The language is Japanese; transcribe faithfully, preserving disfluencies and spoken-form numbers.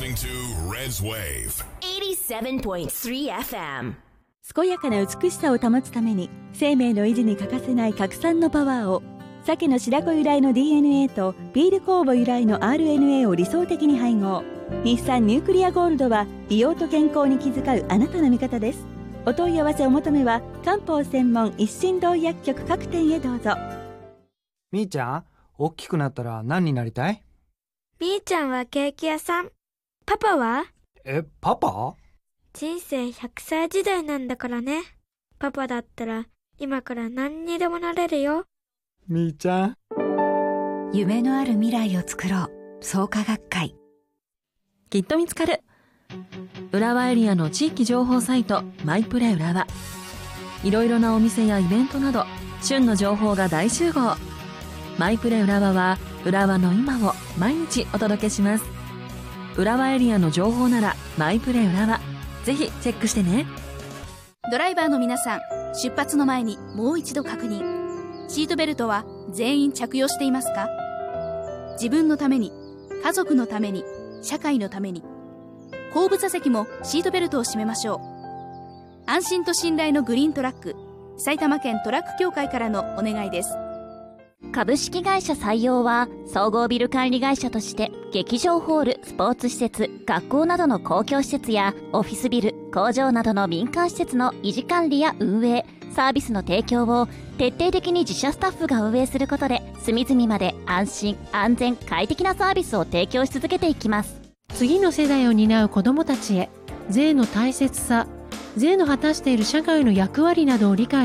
listening to Red's Wave エイティセブンポイントスリーエフエム。 健やかな美しさを保つために生命の維持に欠かせない核酸のパワーを、鮭の白子由来の ディーエヌエー とビール酵母由来の アールエヌエー を理想的に配合。日産ニュークリアゴールドは美容と健康に気遣うあなたの味方です。お問い合わせお求めは漢方専門一心堂薬局各店へどうぞ。 みーちゃん、大きくなったら何になりたい？ みーちゃんはケーキ屋さん。パパは？ え、パパ？ 人生ひゃくさい時代なんだからね。パパだったら今から何にでもなれるよ。 みーちゃん。 夢のある未来を作ろう。創価学会。 きっと見つかる。浦和エリアの地域情報サイトマイプレ浦和。いろいろなお店やイベントなど旬の情報が大集合。マイプレ浦和は浦和の今を毎日お届けします。浦和エリアの情報ならマイプレ浦和、ぜひチェックしてね。 ドライバーの皆さん、出発の前にもう一度確認。シートベルトは全員着用していますか？自分のために、家族のために、社会のために。後部座席もシートベルトを締めましょう。安心と信頼のグリーントラック、埼玉県トラック協会からのお願いです。 株式会社採用は総合ビル管理会社として劇場ホール、スポーツ施設、学校などの公共施設やオフィスビル、工場などの民間施設の維持管理や運営、サービスの提供を徹底的に自社スタッフが運営することで、隅々まで安心安全快適なサービスを提供し続けていきます。 次の世代を担う子どもたちへ、税の大切さ、税の果たしている社会の役割などを理解